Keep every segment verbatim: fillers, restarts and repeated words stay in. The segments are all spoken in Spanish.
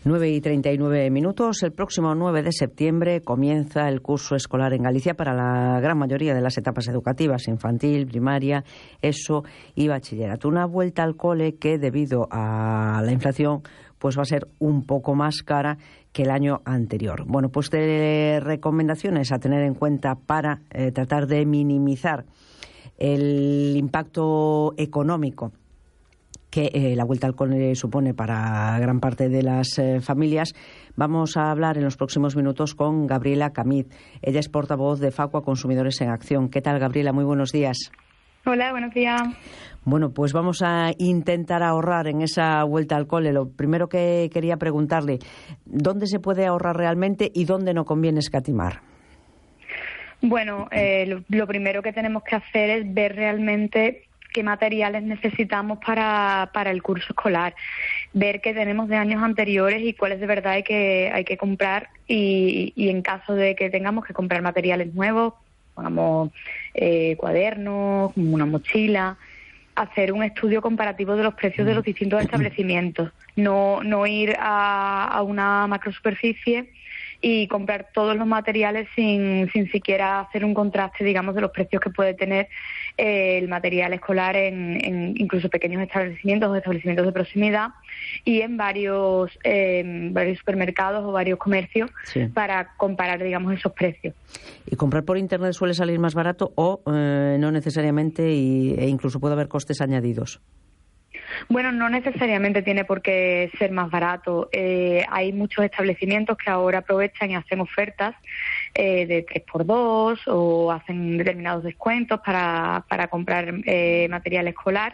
nueve y treinta y nueve minutos. El próximo nueve de septiembre comienza el curso escolar en Galicia para la gran mayoría de las etapas educativas, infantil, primaria, ESO y bachillerato. Una vuelta al cole que, debido a la inflación, pues va a ser un poco más cara que el año anterior. Bueno, pues de recomendaciones a tener en cuenta para eh, tratar de minimizar el impacto económico que eh, la vuelta al cole supone para gran parte de las eh, familias. Vamos a hablar en los próximos minutos con Gabriela Camid. Ella es portavoz de Facua Consumidores en Acción. ¿Qué tal, Gabriela? Muy buenos días. Hola, buenos días. Bueno, pues vamos a intentar ahorrar en esa vuelta al cole. Lo primero que quería preguntarle, ¿dónde se puede ahorrar realmente y dónde no conviene escatimar? Bueno, eh, lo, lo primero que tenemos que hacer es ver realmente qué materiales necesitamos para, para el curso escolar, ver qué tenemos de años anteriores y cuáles de verdad hay que hay que comprar y, y en caso de que tengamos que comprar materiales nuevos, pongamos eh, cuadernos, una mochila, hacer un estudio comparativo de los precios de los distintos establecimientos, no no ir a, a una macrosuperficie y comprar todos los materiales sin, sin siquiera hacer un contraste, digamos, de los precios que puede tener eh, el material escolar en, en incluso pequeños establecimientos o establecimientos de proximidad y en varios, eh, varios supermercados o varios comercios, sí, para comparar, digamos, esos precios. ¿Y comprar por internet suele salir más barato o eh, no necesariamente y, e incluso puede haber costes añadidos? Bueno, no necesariamente tiene por qué ser más barato. Eh, hay muchos establecimientos que ahora aprovechan y hacen ofertas eh, de tres por dos o hacen determinados descuentos para, para comprar eh, material escolar.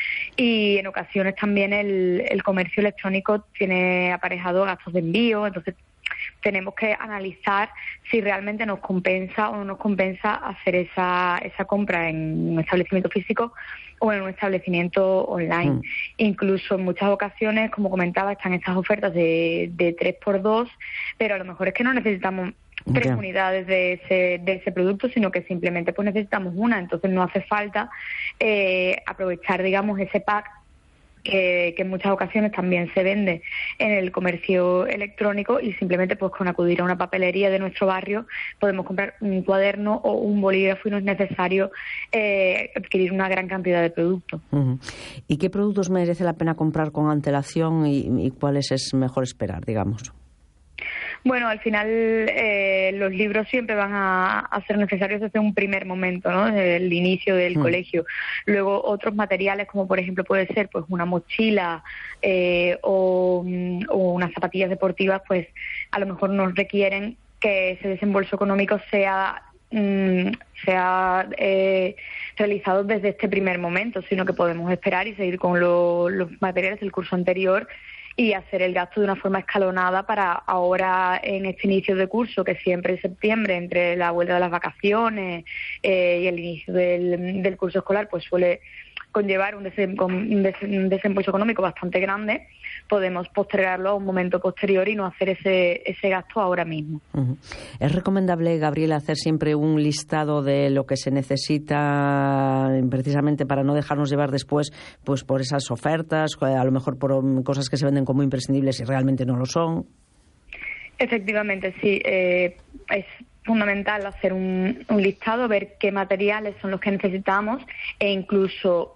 Y en ocasiones también el, el comercio electrónico tiene aparejado gastos de envío, entonces tenemos que analizar si realmente nos compensa o no nos compensa hacer esa, esa compra en un establecimiento físico o en un establecimiento online. Mm. Incluso en muchas ocasiones, como comentaba, están estas ofertas de, de tres por dos, pero a lo mejor es que no necesitamos tres yeah. unidades de ese, de ese producto, sino que simplemente pues necesitamos una. Entonces no hace falta eh, aprovechar, digamos, ese pack Que, que en muchas ocasiones también se vende en el comercio electrónico y simplemente pues con acudir a una papelería de nuestro barrio podemos comprar un cuaderno o un bolígrafo y no es necesario eh, adquirir una gran cantidad de productos. Uh-huh. ¿Y qué productos merece la pena comprar con antelación y, y cuáles es mejor esperar, digamos? Bueno, al final eh, los libros siempre van a, a ser necesarios desde un primer momento, ¿no? Desde el inicio del mm. colegio. Luego otros materiales, como por ejemplo puede ser pues una mochila eh, o, o unas zapatillas deportivas, pues a lo mejor nos requieren que ese desembolso económico sea mm, sea eh, realizado desde este primer momento, sino que podemos esperar y seguir con lo, los materiales del curso anterior y hacer el gasto de una forma escalonada para ahora en este inicio de curso, que siempre en septiembre, entre la vuelta de las vacaciones eh, y el inicio del, del curso escolar, pues suele conllevar un, desem, un, des, un desembolso económico bastante grande, podemos postergarlo a un momento posterior y no hacer ese, ese gasto ahora mismo. Uh-huh. ¿Es recomendable, Gabriela, hacer siempre un listado de lo que se necesita precisamente para no dejarnos llevar después pues por esas ofertas, a lo mejor por cosas que se venden como imprescindibles y realmente no lo son? Efectivamente, sí. Eh, es fundamental hacer un, un listado, ver qué materiales son los que necesitamos e incluso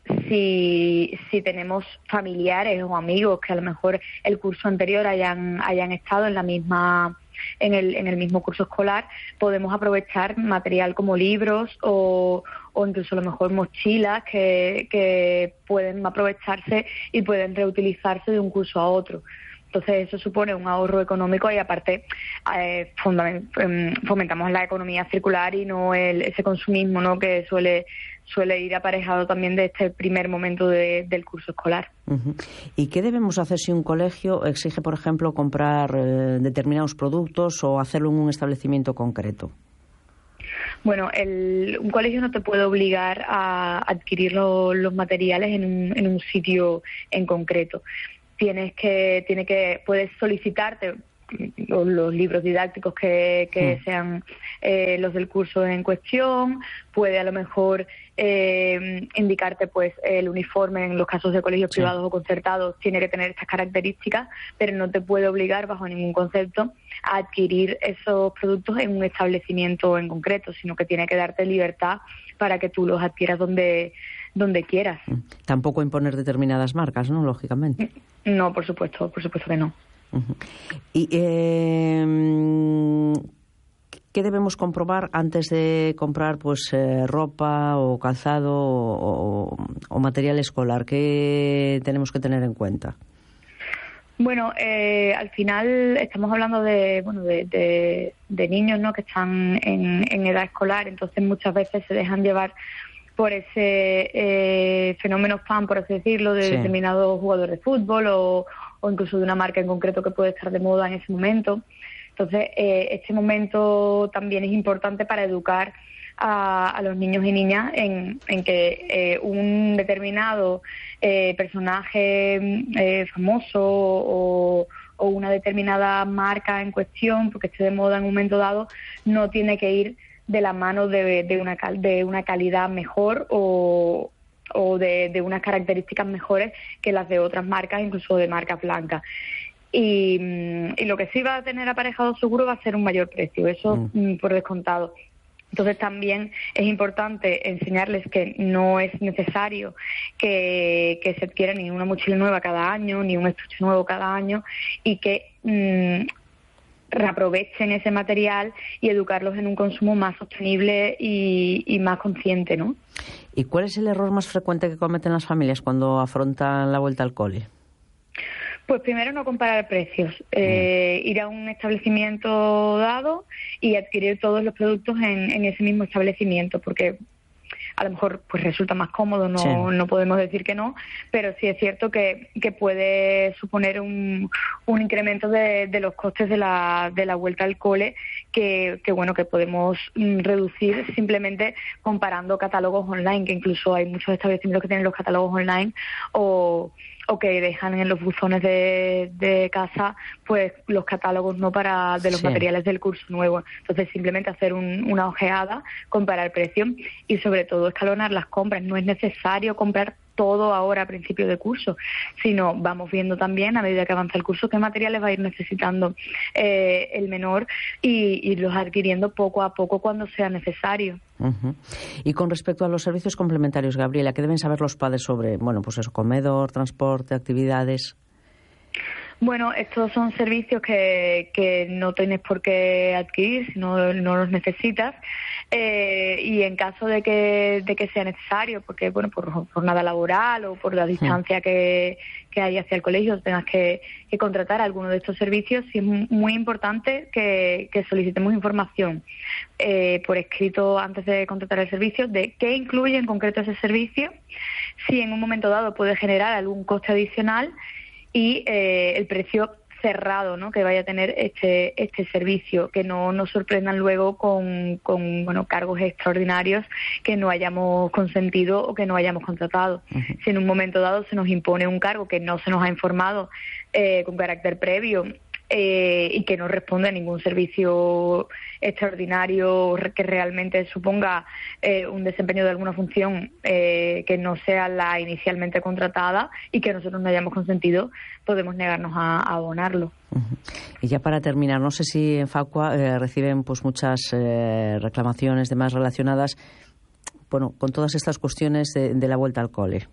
si, si tenemos familiares o amigos que a lo mejor el curso anterior hayan, hayan estado en la misma en el, en el mismo curso escolar, podemos aprovechar material como libros o, o incluso a lo mejor mochilas que, que pueden aprovecharse y pueden reutilizarse de un curso a otro. Entonces eso supone un ahorro económico y aparte eh, fomentamos la economía circular y no el, ese consumismo, ¿no?, que suele suele ir aparejado también de este primer momento de, del curso escolar. Uh-huh. ¿Y qué debemos hacer si un colegio exige, por ejemplo, comprar eh, determinados productos o hacerlo en un establecimiento concreto? Bueno, el, un colegio no te puede obligar a adquirir lo, los materiales en un, en un sitio en concreto. Tienes que, tiene que, puedes solicitarte los, los libros didácticos que, que mm. sean eh, los del curso en cuestión, puede a lo mejor eh, indicarte pues el uniforme en los casos de colegios sí. privados o concertados tiene que tener estas características, pero no te puede obligar bajo ningún concepto a adquirir esos productos en un establecimiento en concreto, sino que tiene que darte libertad para que tú los adquieras donde donde quieras. Tampoco imponer determinadas marcas, ¿no? Lógicamente. No, por supuesto, por supuesto que no. Uh-huh. Y eh, ¿qué debemos comprobar antes de comprar pues eh, ropa o calzado o, o, o material escolar? ¿Qué tenemos que tener en cuenta? Bueno, eh, al final estamos hablando de bueno de, de, de niños, ¿no?, que están en, en edad escolar, entonces muchas veces se dejan llevar por ese eh, fenómeno fan, por así decirlo, de sí. determinado jugador de fútbol o, o incluso de una marca en concreto que puede estar de moda en ese momento. Entonces, eh, este momento también es importante para educar a, a los niños y niñas en, en que eh, un determinado eh, personaje eh, famoso o, o una determinada marca en cuestión, porque esté de moda en un momento dado, no tiene que ir de la mano de, de, una, de una calidad mejor o, o de, de unas características mejores que las de otras marcas, incluso de marcas blancas. Y, y lo que sí va a tener aparejado seguro va a ser un mayor precio, eso mm. por descontado. Entonces también es importante enseñarles que no es necesario que, que se adquiera ni una mochila nueva cada año, ni un estuche nuevo cada año, y que mmm, reaprovechen ese material y educarlos en un consumo más sostenible y, y más consciente, ¿no? ¿Y cuál es el error más frecuente que cometen las familias cuando afrontan la vuelta al cole? Pues primero no comparar precios, eh, mm. ir a un establecimiento dado y adquirir todos los productos en, en ese mismo establecimiento, porque a lo mejor pues resulta más cómodo, no, sí. no podemos decir que no, pero sí es cierto que, que puede suponer un, un incremento de, de los costes de la, de la vuelta al cole que, que bueno que podemos mm, reducir simplemente comparando catálogos online, que incluso hay muchos establecimientos que tienen los catálogos online o o que dejan en los buzones de, de casa pues los catálogos no para de los sí. materiales del curso nuevo. Entonces simplemente hacer un, una ojeada, comparar precio y sobre todo escalonar las compras. No es necesario comprar todo ahora a principio de curso, sino vamos viendo también a medida que avanza el curso qué materiales va a ir necesitando eh, el menor y, y los adquiriendo poco a poco cuando sea necesario. Uh-huh. Y con respecto a los servicios complementarios, Gabriela, ¿qué deben saber los padres sobre, bueno, pues eso, comedor, transporte, actividades? Bueno, estos son servicios que, que no tienes por qué adquirir si no, no los necesitas. Eh, y en caso de que, de que sea necesario, porque bueno, por jornada laboral o por la distancia sí. que, que hay hacia el colegio, tengas que, que contratar alguno de estos servicios, sí es muy importante que, que solicitemos información eh, por escrito antes de contratar el servicio de qué incluye en concreto ese servicio, si en un momento dado puede generar algún coste adicional y eh, el precio cerrado, ¿no?, que vaya a tener este este servicio, que no nos sorprendan luego con, con bueno cargos extraordinarios que no hayamos consentido o que no hayamos contratado. Uh-huh. Si en un momento dado se nos impone un cargo que no se nos ha informado eh, con carácter previo eh, y que no responde a ningún servicio extraordinario que realmente suponga eh, un desempeño de alguna función eh, que no sea la inicialmente contratada y que nosotros no hayamos consentido, podemos negarnos a, a abonarlo. Uh-huh. Y ya para terminar, no sé si en Facua eh, reciben pues muchas eh, reclamaciones demás relacionadas bueno con todas estas cuestiones de, de la vuelta al cole.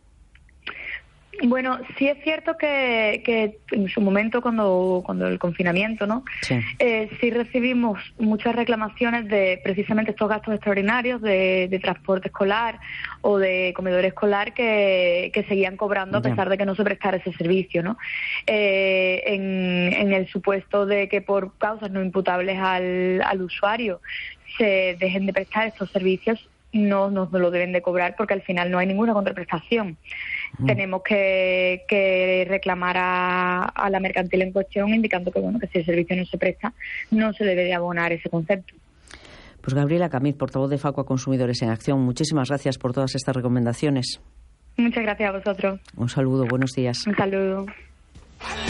Bueno, sí es cierto que, que en su momento, cuando cuando el confinamiento, ¿no? Sí. Eh, sí recibimos muchas reclamaciones de precisamente estos gastos extraordinarios de, de transporte escolar o de comedor escolar que, que seguían cobrando a pesar de que no se prestara ese servicio, ¿no? Eh, en, en el supuesto de que por causas no imputables al, al usuario se dejen de prestar estos servicios, no nos lo deben de cobrar porque al final no hay ninguna contraprestación. Mm. Tenemos que, que reclamar a, a la mercantil en cuestión indicando que bueno que si el servicio no se presta no se debe de abonar ese concepto. Pues Gabriela Camiz, portavoz de Facua Consumidores en Acción, muchísimas gracias por todas estas recomendaciones. Muchas gracias a vosotros. Un saludo, buenos días. Un saludo.